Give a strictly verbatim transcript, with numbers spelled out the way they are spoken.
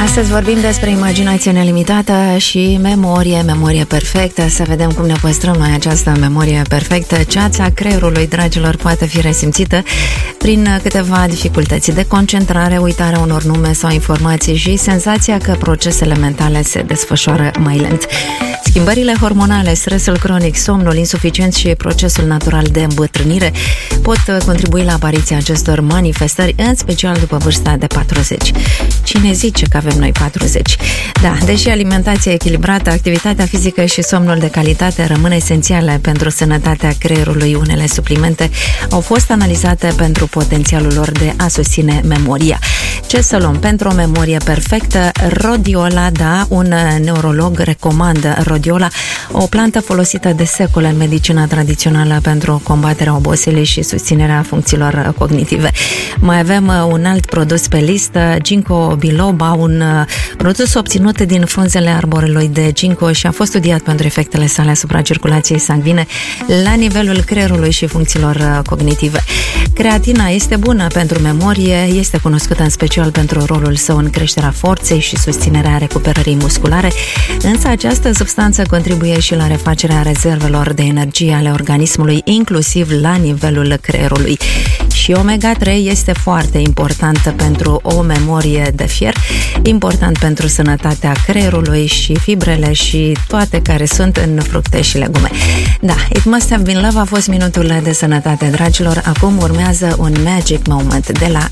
Astăzi vorbim despre imaginație nelimitată și memorie, memorie perfectă. Să vedem cum ne păstrăm noi această memorie perfectă. Ceața creierului, dragilor, poate fi resimțită prin câteva dificultăți de concentrare, uitarea unor nume sau informații și senzația că procesele mentale se desfășoară mai lent. Schimbările hormonale, stresul cronic, somnul insuficient și procesul natural de îmbătrânire pot contribui la apariția acestor manifestări, în special după vârsta de patruzeci. Cine zice că avem noi patruzeci? Da, deși alimentația echilibrată, activitatea fizică și somnul de calitate rămân esențiale pentru sănătatea creierului, unele suplimente au fost analizate pentru potențialul lor de a susține memoria. Ce să luăm pentru o memorie perfectă? Rhodiola, da, un neurolog recomandă rhodiola, o plantă folosită de secole în medicina tradițională pentru combaterea oboselii și susținerea funcțiilor cognitive. Mai avem un alt produs pe listă, ginkgo biloba, un produs obținut din frunzele arborelui de ginkgo și a fost studiat pentru efectele sale asupra circulației sanguine la nivelul creierului și funcțiilor cognitive. Creatina este bună pentru memorie, este cunoscută în special pentru rolul său în creșterea forței și susținerea recuperării musculare, însă această substanță contribuie și la refacerea rezervelor de energie ale organismului, inclusiv la nivelul creierului. Și omega trei este foarte importantă pentru o memorie de fier, important pentru sănătatea creierului și fibrele și toate care sunt în fructe și legume. Da, It Must Have Been Love a fost minutul de sănătate, dragilor. Acum urmează un Magic Moment de la